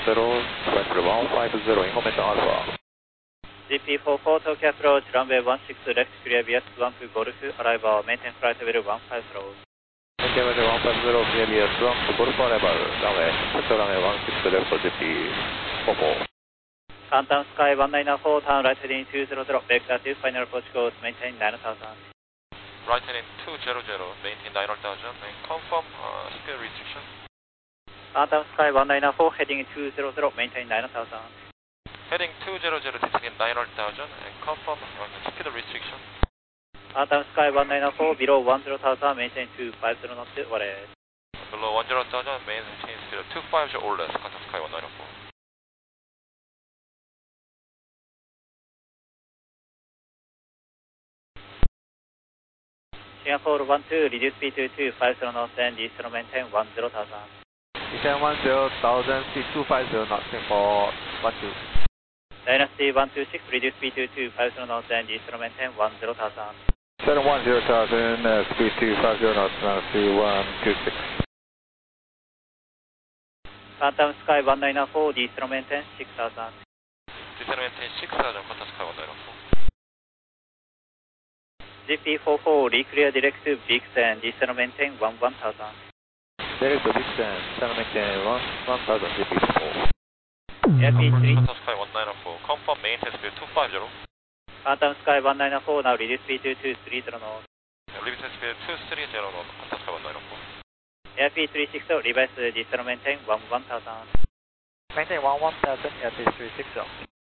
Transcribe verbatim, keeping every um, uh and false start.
zero, Square one five zero, information Alpha. G P four four Tokyo approach, runway one six left, clear V S one to Golf, arrival, maintain flight level one five zero. Maintain level one five zero, clear V S one to Golf, arrival, runway, touch runway one six left, G P four four. Countdown sky one nine four, turn right heading two zero zero, back to final approach course, maintain nine thousand. Right heading two zero zero, maintain nine thousand, and confirm uh, speed restriction. Countdown sky one nine four, heading two zero zero, maintain nine thousand. Heading two zero zero, descending nine thousand, and confirm uh, speed restriction. Countdown sky one nine four, below one zero thousand, maintain two five zero knots, what is? Below one zero thousand, maintain speed two five zero or less, contact sky one nine four. Singapore one two, reduce speed to two five zero knots and Eastern maintain one zero thousand. Eastern one zero thousand, speed two five zero knots, Singapore one two. Dynasty one two six, reduce speed to two five zero knots and Eastern maintain one zero thousand. seven one zero thousand, uh, speed two five zero knots, Dynasty one two six. Countdown sky one nine four, Eastern maintain six thousand. Eastern maintain six thousand, contact sky one nine four. G P four four, reclear direct to Bix and Eastern maintain one one thousand. Direct to Bixen, Eastern maintain one one thousand, G P four. Air P three. Contact sky one nine four, confirm maintain speed two five zero. Countdown sky one nine four, now reduce speed to two three zero knots. Limited speed two three zero knots, contact sky one nine four. Air P three six zero, revise Eastern maintain one one thousand. Maintain one one thousand, Air P three six zero.